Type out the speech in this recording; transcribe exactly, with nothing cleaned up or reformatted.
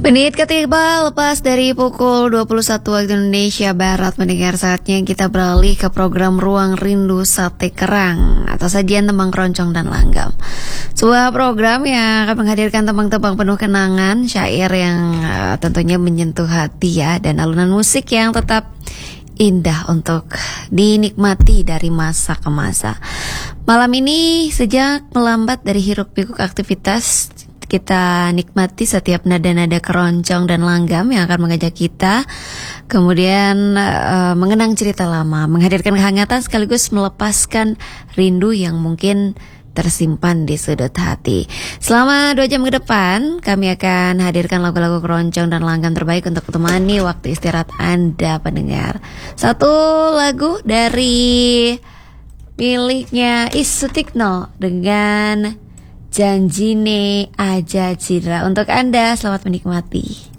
Menit ketiga lepas dari pukul dua puluh satu waktu Indonesia Barat, mendengar saatnya kita beralih ke program Ruang Rindu Sate Kerang atau sajian tembang keroncong dan langgam. Sebuah program yang akan menghadirkan tembang-tembang penuh kenangan, syair yang uh, tentunya menyentuh hati ya, dan alunan musik yang tetap indah untuk dinikmati dari masa ke masa. Malam ini sejak melambat dari hiruk pikuk aktivitas, kita nikmati setiap nada-nada keroncong dan langgam yang akan mengajak kita kemudian uh, mengenang cerita lama, menghadirkan kehangatan sekaligus melepaskan rindu yang mungkin tersimpan di sudut hati. Selama dua jam ke depan, kami akan hadirkan lagu-lagu keroncong dan langgam terbaik untuk menemani waktu istirahat Anda pendengar. Satu lagu dari miliknya Isutikno dengan Janjine Aja Cira. Untuk Anda, selamat menikmati.